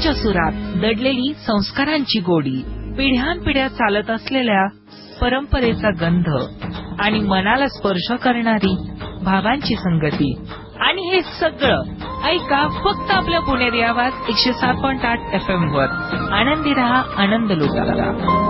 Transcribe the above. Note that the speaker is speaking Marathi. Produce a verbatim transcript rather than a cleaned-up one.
प्रेमाच्या सुरात दडलेली संस्कारांची गोडी, पिढ्यानपिढ्या चालत असलेल्या परंपरेचा गंध आणि मनाला स्पर्श करणारी भावांची संगती. आणि हे सगळं ऐका फक्त आपल्या पुणेरी आवाज एकशे सात पॉईंट आठ एफ एम वर. आनंदी रहा, आनंद लुटा.